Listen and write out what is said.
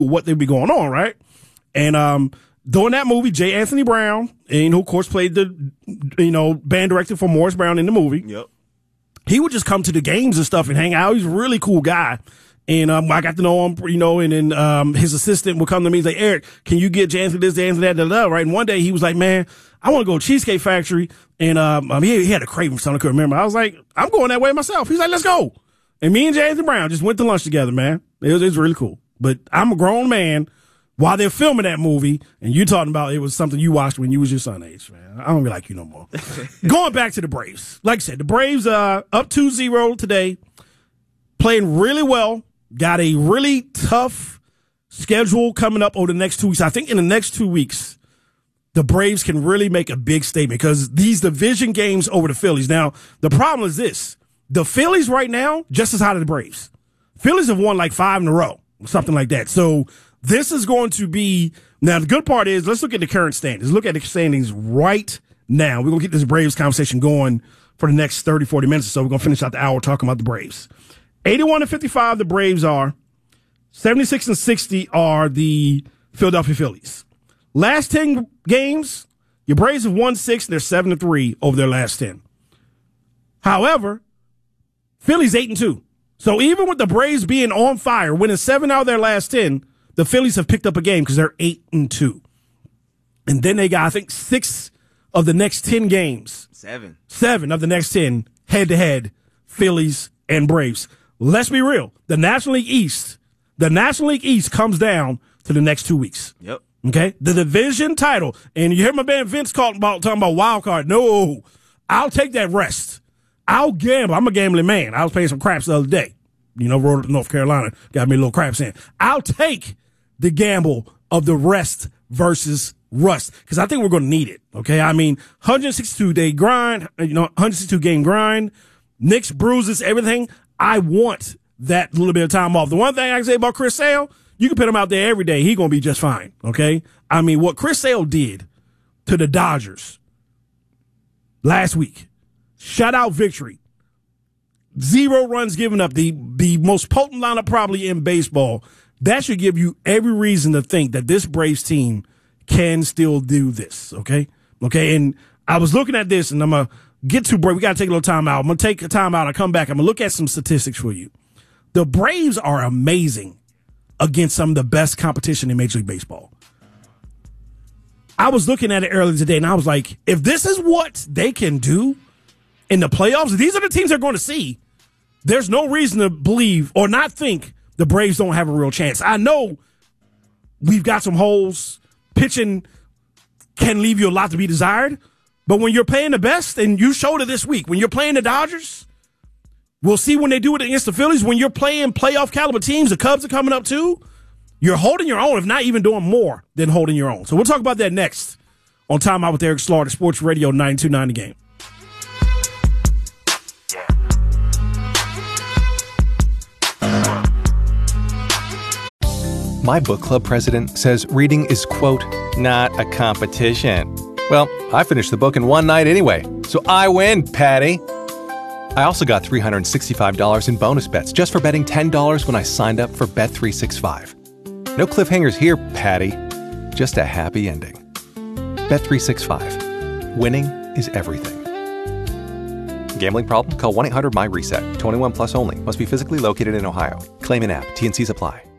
what they'd be going on, right? And during that movie, J. Anthony Brown, and who of course played the band director for Morris Brown in the movie. Yep. He would just come to the games and stuff and hang out. He's a really cool guy. And I got to know him, and then his assistant would come to me and say, Eric, can you get J. Anthony this, J. Anthony that, right? And one day he was like, man, I want to go to Cheesecake Factory. And he had a craving for something I couldn't remember. I was like, I'm going that way myself. He's like, let's go. And me and J. Anthony Brown just went to lunch together, man. It was really cool. But I'm a grown man while they're filming that movie, and you talking about it was something you watched when you was your son age, man. I don't be like you no more. Going back to the Braves. Like I said, the Braves up 2-0 today, playing really well. Got a really tough schedule coming up over the next 2 weeks. I think in the next 2 weeks, the Braves can really make a big statement because these division games over the Phillies. Now, the problem is this. The Phillies right now, just as hot as the Braves. Phillies have won like 5 in a row, something like that. So this is going to be – now, the good part is let's look at the current standings. Look at the standings right now. We're going to get this Braves conversation going for the next 30, 40 minutes or so. We're going to finish out the hour talking about the Braves. 81-55, the Braves are. 76-60 are the Philadelphia Phillies. Last 10 games, your Braves have won 6, and they're 7-3 over their last 10. However, Phillies 8-2. So even with the Braves being on fire, winning 7 out of their last 10, the Phillies have picked up a game because they're 8-2. And then they got, I think, 6 of the next 10 games. 7 of the next 10 head-to-head, Phillies and Braves. Let's be real. The National League East comes down to the next 2 weeks. Yep. Okay? The division title. And you hear my man Vince talking about wild card. No. I'll take that rest. I'll gamble. I'm a gambling man. I was playing some craps the other day. Rode up to North Carolina. Got me a little craps in. I'll take the gamble of the rest versus rust because I think we're going to need it. Okay? I mean, 162-day grind, 162-game grind, nicks, bruises, everything. I want that little bit of time off. The one thing I can say about Chris Sale, you can put him out there every day. He's going to be just fine, okay? I mean, what Chris Sale did to the Dodgers last week, shutout victory, 0 runs given up, the most potent lineup probably in baseball, that should give you every reason to think that this Braves team can still do this, okay? Okay, and I was looking at this, and I'm going to get to break. We got to take a little time out. I'm going to take a time out. I'll come back. I'm going to look at some statistics for you. The Braves are amazing against some of the best competition in Major League Baseball. I was looking at it earlier today, and I was like, if this is what they can do in the playoffs, these are the teams they're going to see, there's no reason to believe or not think the Braves don't have a real chance. I know we've got some holes. Pitching can leave you a lot to be desired. But when you're playing the best, and you showed it this week, when you're playing the Dodgers, we'll see when they do it against the Phillies. When you're playing playoff caliber teams, the Cubs are coming up too. You're holding your own, if not even doing more than holding your own. So we'll talk about that next on Time Out with Eric Slaughter, Sports Radio 92.9 The Game. My book club president says reading is, quote, not a competition. Well, I finished the book in one night anyway, so I win, Patty. I also got $365 in bonus bets just for betting $10 when I signed up for Bet365. No cliffhangers here, Patty. Just a happy ending. Bet365. Winning is everything. Gambling problem? Call 1-800-MY-RESET. 21 plus only. Must be physically located in Ohio. Claim in app. T&Cs apply.